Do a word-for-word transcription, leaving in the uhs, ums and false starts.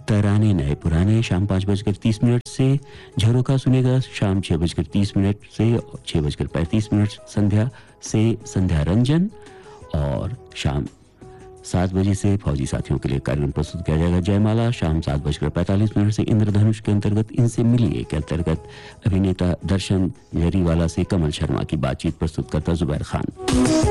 तराने नए पुराने शाम पाँच बजकर तीस मिनट से, झरोखा सुनेगा शाम छः बजकर तीस मिनट से छः बजकर पैंतीस मिनट संध्या से संध्या रंजन, और शाम सात बजे से फौजी साथियों के लिए कार्यक्रम प्रस्तुत किया जाएगा जयमाला शाम सात बजकर पैंतालीस मिनट से। इंद्रधनुष के अंतर्गत इनसे मिलिए के अंतर्गत अभिनेता दर्शन जरीवाला से कमल शर्मा की बातचीत प्रस्तुत करता जुबैर खान।